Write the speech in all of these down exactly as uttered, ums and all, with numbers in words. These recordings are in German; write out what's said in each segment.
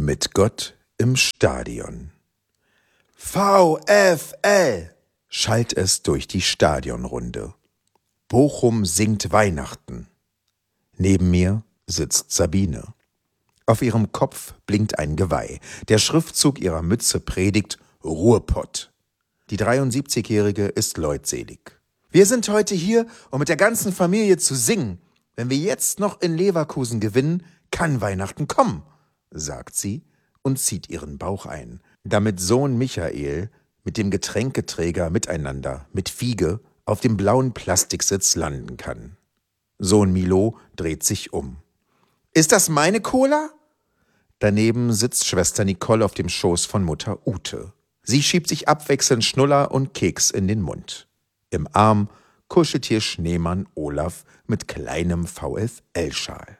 Mit Gott im Stadion. VfL, schallt es durch die Stadionrunde. Bochum singt Weihnachten. Neben mir sitzt Sabine. Auf ihrem Kopf blinkt ein Geweih. Der Schriftzug ihrer Mütze predigt Ruhrpott. Die dreiundsiebzigjährige ist leutselig. Wir sind heute hier, um mit der ganzen Familie zu singen. Wenn wir jetzt noch in Leverkusen gewinnen, kann Weihnachten kommen, sagt sie und zieht ihren Bauch ein, damit Sohn Michael mit dem Getränketräger miteinander, mit Fiege, auf dem blauen Plastiksitz landen kann. Sohn Milo dreht sich um. Ist das meine Cola? Daneben sitzt Schwester Nicole auf dem Schoß von Mutter Ute. Sie schiebt sich abwechselnd Schnuller und Keks in den Mund. Im Arm Kuscheltier Schneemann Olaf mit kleinem VfL-Schal.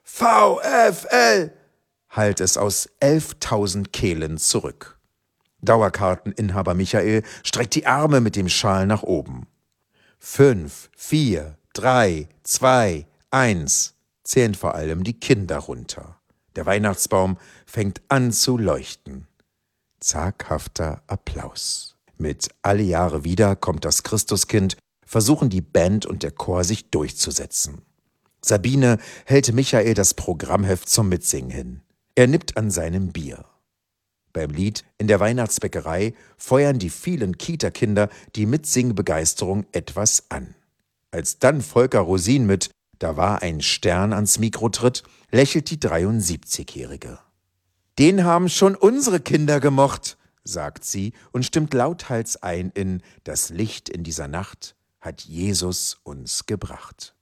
VfL! Hallt es aus elftausend Kehlen zurück. Dauerkarteninhaber Michael streckt die Arme mit dem Schal nach oben. Fünf, vier, drei, zwei, eins zählen vor allem die Kinder runter. Der Weihnachtsbaum fängt an zu leuchten. Zaghafter Applaus. Mit Alle Jahre wieder kommt das Christuskind, versuchen die Band und der Chor sich durchzusetzen. Sabine hält Michael das Programmheft zum Mitsingen hin. Er nippt an seinem Bier. Beim Lied In der Weihnachtsbäckerei feuern die vielen Kita-Kinder die Mitsingbegeisterung etwas an. Als dann Volker Rosin mit Da war ein Stern ans Mikro tritt, lächelt die dreiundsiebzigjährige. Den haben schon unsere Kinder gemocht, sagt sie und stimmt lauthals ein in Das Licht in dieser Nacht hat Jesus uns gebracht.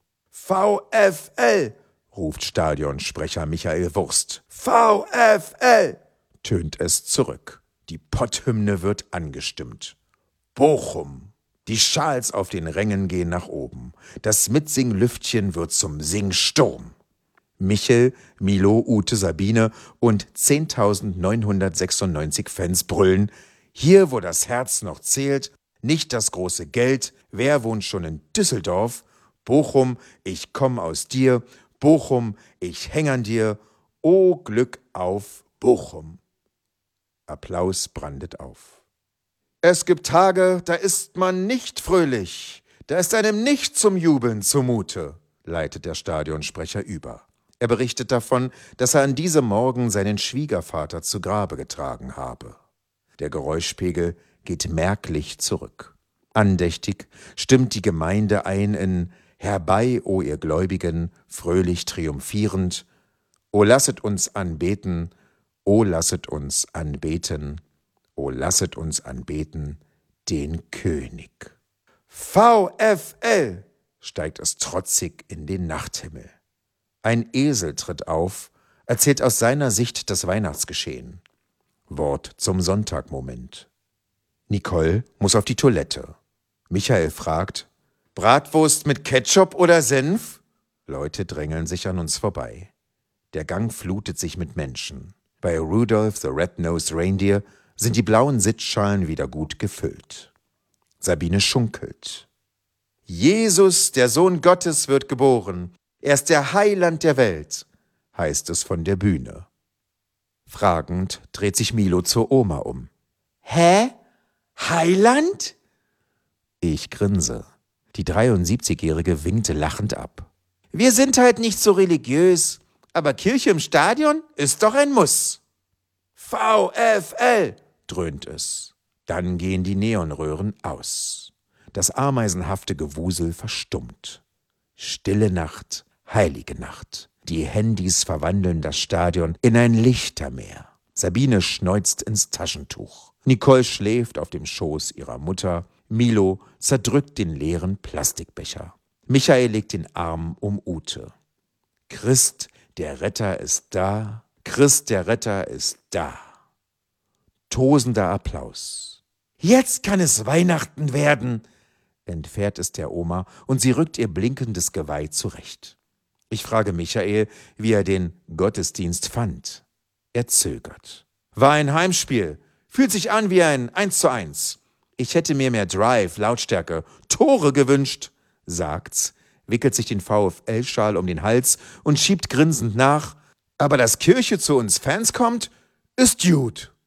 VfL, ruft Stadionsprecher Michael Wurst. VfL, tönt es zurück. Die Potthymne wird angestimmt. Bochum. Die Schals auf den Rängen gehen nach oben. Das Mitsinglüftchen wird zum Singsturm. Michel, Milo, Ute, Sabine und zehntausendneunhundertsechsundneunzig Fans brüllen: Hier, wo das Herz noch zählt, nicht das große Geld. Wer wohnt schon in Düsseldorf? Bochum, ich komm aus dir. Bochum, ich häng an dir. O Glück auf Bochum. Applaus brandet auf. Es gibt Tage, da ist man nicht fröhlich. Da ist einem nicht zum Jubeln zumute, leitet der Stadionsprecher über. Er berichtet davon, dass er an diesem Morgen seinen Schwiegervater zu Grabe getragen habe. Der Geräuschpegel geht merklich zurück. Andächtig stimmt die Gemeinde ein in Herbei, o ihr Gläubigen, fröhlich triumphierend. O lasset uns anbeten, o lasset uns anbeten, o lasset uns anbeten, den König. VfL, steigt es trotzig in den Nachthimmel. Ein Esel tritt auf, erzählt aus seiner Sicht das Weihnachtsgeschehen. Wort zum Sonntagmoment. Nicole muss auf die Toilette. Michael fragt: Bratwurst mit Ketchup oder Senf? Leute drängeln sich an uns vorbei. Der Gang flutet sich mit Menschen. Bei Rudolph the Red-Nosed Reindeer sind die blauen Sitzschalen wieder gut gefüllt. Sabine schunkelt. Jesus, der Sohn Gottes, wird geboren. Er ist der Heiland der Welt, heißt es von der Bühne. Fragend dreht sich Milo zur Oma um. Hä? Heiland? Ich grinse. Die dreiundsiebzigjährige winkte lachend ab. Wir sind halt nicht so religiös, aber Kirche im Stadion ist doch ein Muss. VfL, dröhnt es. Dann gehen die Neonröhren aus. Das ameisenhafte Gewusel verstummt. Stille Nacht, heilige Nacht. Die Handys verwandeln das Stadion in ein Lichtermeer. Sabine schneuzt ins Taschentuch. Nicole schläft auf dem Schoß ihrer Mutter. Milo zerdrückt den leeren Plastikbecher. Michael legt den Arm um Ute. Christ, der Retter ist da. Christ, der Retter ist da. Tosender Applaus. Jetzt kann es Weihnachten werden, entfährt es der Oma und sie rückt ihr blinkendes Geweih zurecht. Ich frage Michael, wie er den Gottesdienst fand. Er zögert. War ein Heimspiel. Fühlt sich an wie ein eins zu eins. Ich hätte mir mehr Drive, Lautstärke, Tore gewünscht, sagt's, wickelt sich den VfL-Schal um den Hals und schiebt grinsend nach. Aber dass Kirche zu uns Fans kommt, ist gut.